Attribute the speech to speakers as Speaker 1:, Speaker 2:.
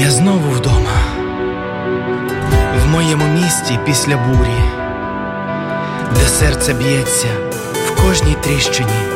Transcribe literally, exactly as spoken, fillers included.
Speaker 1: Я знову вдома, в моєму місті після бурі, де серце б'ється в кожній тріщині,